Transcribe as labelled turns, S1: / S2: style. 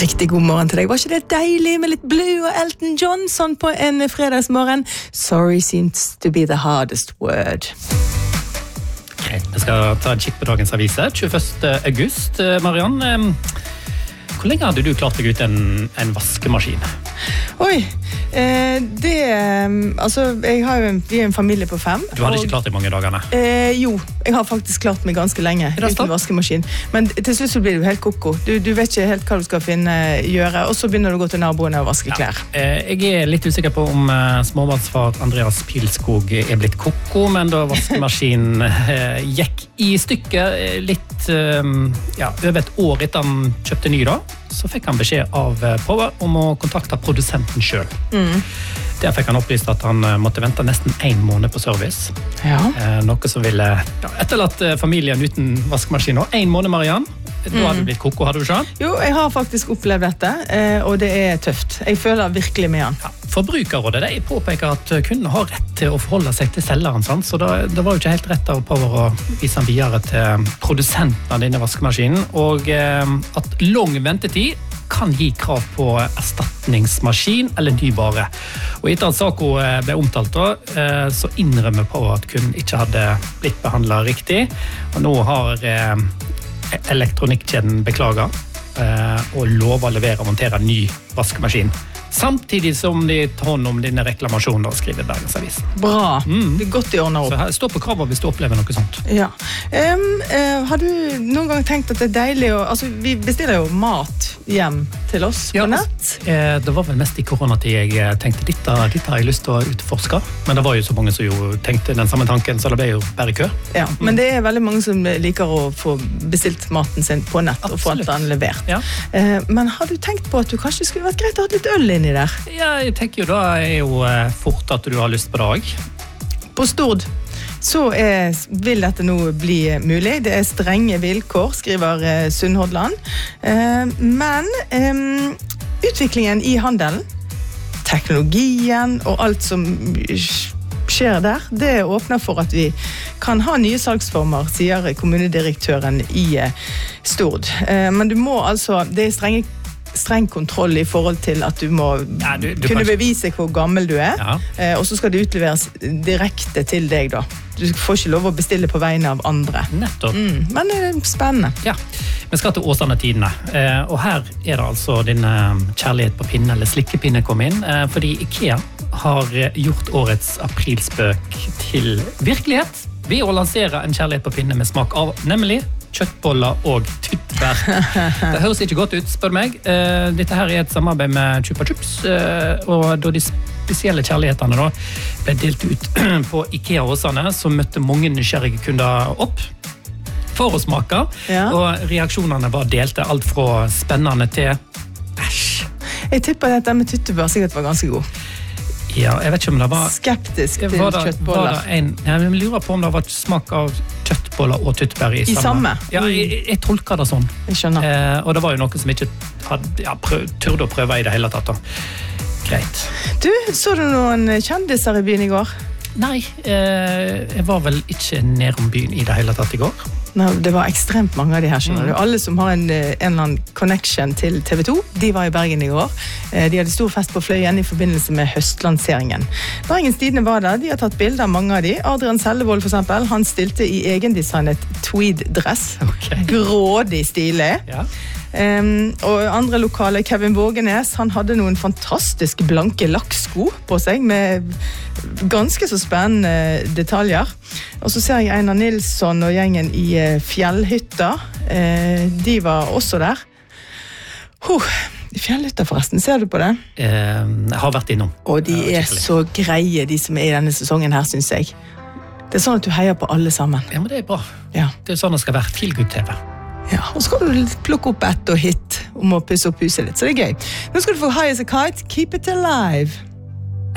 S1: Riktig god morgen til deg. Var ikke det deilig med litt Blue og Elton John sånn på en fredagsmorgen? Sorry seems to be the hardest word.
S2: Greit, vi skal ta en kikk på dagens aviser. 21. august, Mariann. Hvor lenge hadde du klart deg ut en vaskemaskin?
S1: Oi, altså, vi en familie på 5.
S2: Du hadde ikke klart deg mange dagene?
S1: Jo, jeg har faktisk klart meg ganske lenge uten vaskemaskin. Men til slutt så blir du helt koko. Du vet ikke helt hva du skal gjøre, og så begynner du å gå til naboene og vaske klær.
S2: Jeg litt usikker på om småbarnsfar Andreas Pilskog blitt koko, men da vaskemaskinen gikk i stykket litt over et år etter han kjøpte ny da, så fikk han beskjed av Power om å kontakte produsenten selv. Der fikk han opplyst at han måtte vente nesten 1 måned på service.
S1: Ja.
S2: Noe som ville etterlatt familien uten vaskemaskin. 1 måned, Mariann. Da hadde du blitt koko, hadde du ikke?
S1: Jo, jeg har faktisk opplevd dette, og det tøft. Jeg føler virkelig med han.
S2: Ja, Forbrukerrådet de påpeker at kunden har rett til å forholde seg til selgeren, sant? Så det var jo ikke helt rett av Power å vise han videre til produsenten av denne vaskemaskinen, og at lang ventetid kan gi krav på erstatningsmaskin eller ny vare. Og etter at saken ble omtalt da, så innrømmer Power at kunden ikke hadde blitt behandlet riktig, og nå har elektronikkjeden beklager og lover å levere og montere en ny vaskemaskin. Samtidig som de tar hånd om denne reklamasjonen, skriver Dagens Avis.
S1: Bra, det godt de ordner opp.
S2: Så her står på kravet hvis du opplever noe sånt.
S1: Ja. Har du noen gang tenkt at det deilig altså vi bestiller jo mat hjem til oss på nett?
S2: Det var vel mest i koronatid jeg tenkte, dette har jeg lyst til å utforske, men det var jo så mange som jo tenkte den samme tanken, så det ble jo bare kø.
S1: Ja, men det veldig mange som liker å få bestilt maten sin på nett. Absolutt. Og få den levert.
S2: Ja.
S1: Men har du tenkt på at du kanskje skulle vært greit å ha litt øl inni der?
S2: Ja, jeg tenker jo da jo fort at du har lyst på det også.
S1: På Stord så vil dette nå bli mulig. Det strenge vilkår, skriver Sunnhordland. Men utviklingen i handelen, teknologien og alt som skjer der, det åpner for at vi kan ha nye salgsformer, sier kommunedirektøren i Stord. Men du må altså, det streng kontroll i forhold til at du må kunne bevise hvor gammel du og så skal det utleveres direkte til deg da. Du får ikke lov å bestille på vegne av andre.
S2: Nettopp.
S1: Men det spennende.
S2: Ja, vi skal til Åsane-tidene, og her det altså din kjærlighet på pinne, eller slikkepinne kom inn, fordi IKEA har gjort årets aprilspøk til virkelighet ved å lansere en kjærlighet på pinne med smak av, nemlig kjøttboller og tyttebær. Det høres ikke godt ut, spør meg. Dette her et samarbeid med Chupa Chups, og da de spesielle kjærlighetene da ble delt ut på IKEA Åsane, så møtte mange nysgjerrige kunder opp for å smake, og reaksjonene var delte alt fra spennende til æsj. Jeg
S1: tipper dette med tyttebær sikkert var ganske god.
S2: Ja, jeg vet ikke om det var
S1: skeptisk til kjøttboller.
S2: Jeg lurer på om det var smak av kjøttboller og tyttebær i samme. Ja, jeg tolker det sånn.
S1: Jeg skjønner.
S2: Og det var jo noe som ikke turde å prøve i det hele tatt da. Greit.
S1: Du, så du noen kjendiser i byen i går?
S2: Nei, jeg var vel ikke nede om byen i det hele tatt i går.
S1: Nei, det var ekstremt mange av de her, skjønner du. Alle som har en eller annen connection til TV 2, de var i Bergen i går. De hadde stor fest på Fløyen i forbindelse med høstlanseringen. Bergens Tidende var der, de har tatt bilder av mange av de. Adrian Sellevold for eksempel, han stilte i egendesignet tweed-dress. Grådig stilig. Ja. Og andre lokale, Kevin Vågenes, han hadde noen fantastisk blanke lakksko på seg med ganske så spennende detaljer. Og så ser jeg Einar Nilsson og gjengen i Fjellhytta. De var også der. Fjellhytta forresten, ser du på det?
S2: Jeg har vært innom.
S1: Og de så greie, de som i denne sesongen her, synes jeg. Det sånn at du heier på alle sammen.
S2: Ja, men det bra.
S1: Ja.
S2: Det sånn det skal være Feel Good TV.
S1: Ja, og så skal du plukke opp et og hit om å pusse opp huset ditt, så det gøy. Nå skal du få High as a Kite, Keep It Alive.